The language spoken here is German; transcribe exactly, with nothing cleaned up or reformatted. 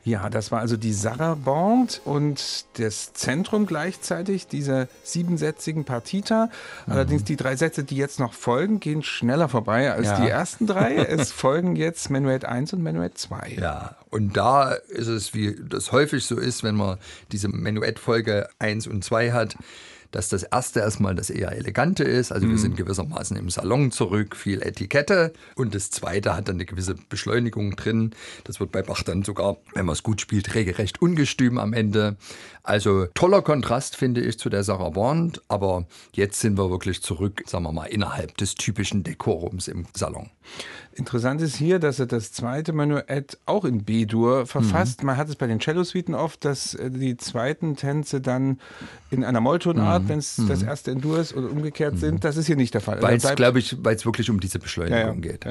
Ja, das war also die Sarabande und das Zentrum gleichzeitig dieser siebensätzigen Partita. Allerdings mhm. die drei Sätze, die jetzt noch folgen, gehen schneller vorbei als ja. die ersten drei. Es folgen jetzt Menuett eins und Menuett zwei. Ja, und da ist es, wie das häufig so ist, wenn man diese Menuettfolge eins und zwei hat, dass das erste erstmal das eher Elegante ist. Also mhm. wir sind gewissermaßen im Salon zurück, viel Etikette. Und das zweite hat dann eine gewisse Beschleunigung drin. Das wird bei Bach dann sogar, wenn man es gut spielt, regelrecht ungestüm am Ende. Also toller Kontrast, finde ich, zu der Sarabande. Aber jetzt sind wir wirklich zurück, sagen wir mal, innerhalb des typischen Dekorums im Salon. Interessant ist hier, dass er das zweite Menuett auch in B-Dur verfasst. Mhm. Man hat es bei den Cello-Suiten oft, dass die zweiten Tänze dann in einer Molltonart, mhm. wenn es mhm. das erste in Dur ist oder umgekehrt mhm. sind. Das ist hier nicht der Fall. Weil es, glaube ich, weil es wirklich um diese Beschleunigung ja, ja. geht. Ja.